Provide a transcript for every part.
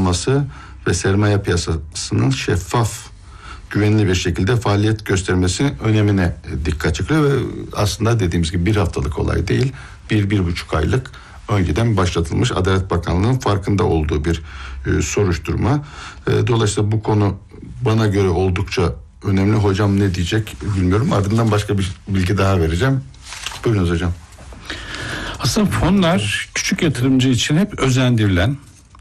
olması ve sermaye piyasasının şeffaf, güvenli bir şekilde faaliyet göstermesi önemine dikkat çekiyor ve aslında dediğimiz gibi bir haftalık olay değil, 1-1,5 aylık önceden başlatılmış, Adalet Bakanlığı'nın farkında olduğu bir soruşturma. Dolayısıyla bu konu bana göre oldukça önemli. Hocam ne diyecek bilmiyorum. Ardından başka bir bilgi daha vereceğim. Buyurunuz hocam. Aslında fonlar küçük yatırımcı için hep özendirilen,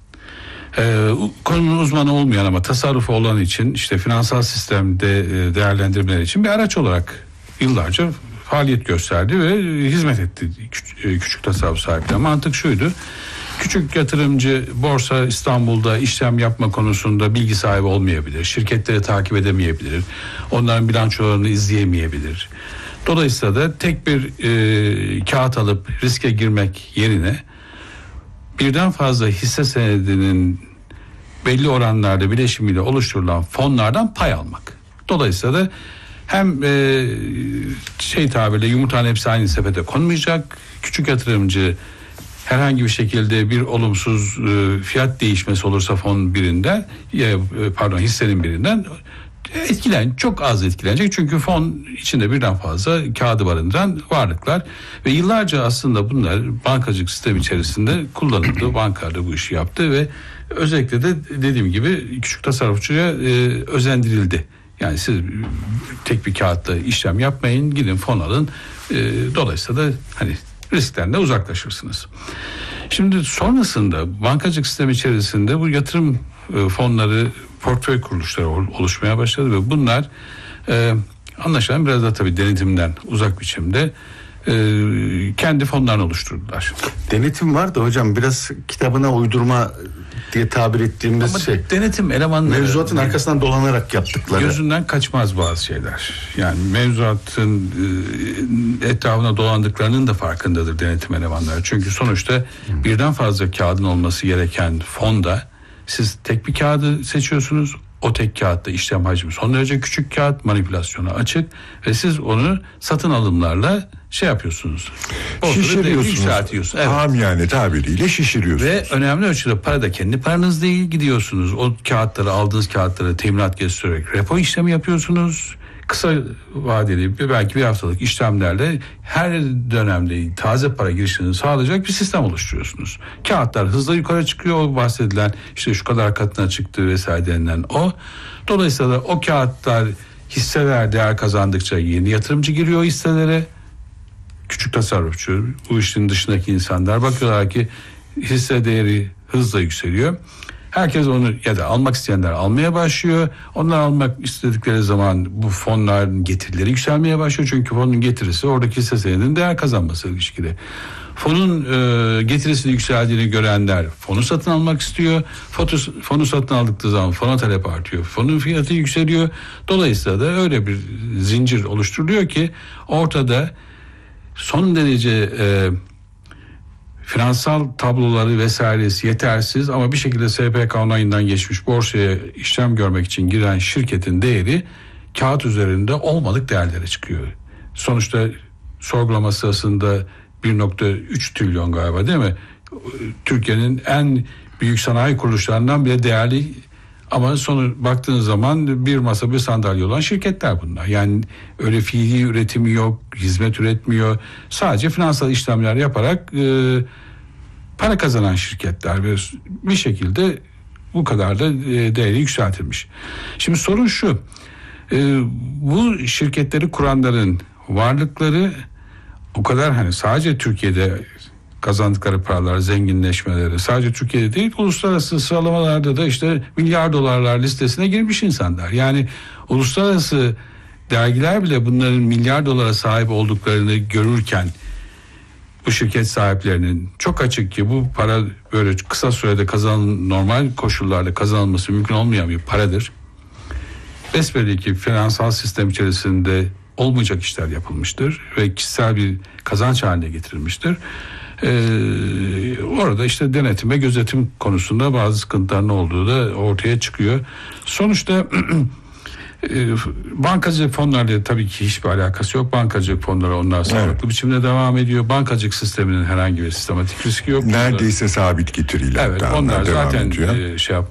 konunun uzmanı olmayan ama tasarrufu olan için, işte finansal sistemde değerlendirmeler için bir araç olarak yıllarca faaliyet gösterdi ve hizmet etti küçük tasarruf sahiplerine. Mantık şuydu: küçük yatırımcı Borsa İstanbul'da işlem yapma konusunda bilgi sahibi olmayabilir, şirketleri takip edemeyebilir, onların bilançolarını izleyemeyebilir. Dolayısıyla da tek bir kağıt alıp riske girmek yerine birden fazla hisse senedinin belli oranlarda bileşimiyle oluşturulan fonlardan pay almak. Dolayısıyla da hem tabirle yumurtanın hepsi aynı sepete konmayacak. Küçük yatırımcı herhangi bir şekilde bir olumsuz fiyat değişmesi olursa fon birinden, hissenin birinden çok az etkilenecek. Çünkü fon içinde birden fazla kağıdı barındıran varlıklar ve yıllarca aslında bunlar bankacılık sistemi içerisinde kullanıldı. Bankalar da bu işi yaptı ve özellikle de dediğim gibi küçük tasarrufçuya özendirildi. Yani siz tek bir kağıtla işlem yapmayın, gidin fon alın. Dolayısıyla da risklerden uzaklaşırsınız. Şimdi sonrasında bankacılık sistemi içerisinde bu yatırım fonları, portföy kuruluşları oluşmaya başladı ve bunlar anlaşılan biraz da tabii denetimden uzak biçimde kendi fonlarını oluşturdular. Denetim var da hocam biraz kitabına uydurma diye tabir ettiğimiz ama denetim elemanları mevzuatın arkasından dolanarak yaptıkları. Gözünden kaçmaz bazı şeyler. Yani mevzuatın etrafına dolandıklarının da farkındadır denetim elemanları. Çünkü sonuçta birden fazla kağıdın olması gereken fonda siz tek bir kağıdı seçiyorsunuz. O tek kağıtta işlem hacmi son derece küçük kağıt, manipülasyona açık ve siz onu satın alımlarla yapıyorsunuz. Şişiriyorsunuz. Evet. Amiyane tabiriyle şişiriyorsunuz. Ve önemli ölçüde para da kendi paranız değil, gidiyorsunuz. O kağıtları, aldığınız kağıtları teminat göstererek repo işlemi yapıyorsunuz. Kısa vadeli belki bir haftalık işlemlerle her dönemde taze para girişini sağlayacak bir sistem oluşturuyorsunuz. Kağıtlar hızla yukarı çıkıyor. O bahsedilen şu kadar katına çıktı vesaire denilen o. Dolayısıyla da o kağıtlar, hisseler değer kazandıkça yeni yatırımcı giriyor hisselere. Küçük tasarrufçu, bu işin dışındaki insanlar bakıyorlar ki hisse değeri hızla yükseliyor. Herkes onu ya da almak isteyenler almaya başlıyor. Onlar almak istedikleri zaman bu fonların getirileri yükselmeye başlıyor. Çünkü fonun getirisi oradaki hisse senedinin değer kazanması ilişkili. Fonun getirisinin yükseldiğini görenler fonu satın almak istiyor. Fonu satın aldıkları zaman fona talep artıyor. Fonun fiyatı yükseliyor. Dolayısıyla da öyle bir zincir oluşturuluyor ki ortada son derece finansal tabloları vesairesi yetersiz ama bir şekilde SPK onayından geçmiş borsaya işlem görmek için giren şirketin değeri kağıt üzerinde olmadık değerlere çıkıyor. Sonuçta sorgulama sırasında 1.3 trilyon galiba değil mi? Türkiye'nin en büyük sanayi kuruluşlarından bile değerli ama sonu baktığınız zaman bir masa bir sandalye olan şirketler bunlar. Yani öyle fiili üretimi yok, hizmet üretmiyor. Sadece finansal işlemler yaparak para kazanan şirketler ve bir şekilde bu kadar da değeri yükseltilmiş. Şimdi sorun şu, bu şirketleri kuranların varlıkları o kadar sadece Türkiye'de kazandıkları paralar, zenginleşmeleri sadece Türkiye'de değil, uluslararası sıralamalarda da milyar dolarlar listesine girmiş insanlar. Yani uluslararası dergiler bile bunların milyar dolara sahip olduklarını görürken bu şirket sahiplerinin çok açık ki bu para böyle kısa sürede normal koşullarda kazanılması mümkün olmayan bir paradır. Besbelli ki finansal sistem içerisinde olmayacak işler yapılmıştır ve kişisel bir kazanç haline getirilmiştir. Orada denetim ve gözetim konusunda bazı sıkıntıların olduğu da ortaya çıkıyor. Sonuçta bankacılık fonlarıyla tabii ki hiçbir alakası yok. Bankacılık fonları onlar sağlıklı biçimde devam ediyor. Bankacılık sisteminin herhangi bir sistematik riski yok. Neredeyse sabit getiriyle. Evet, onlar zaten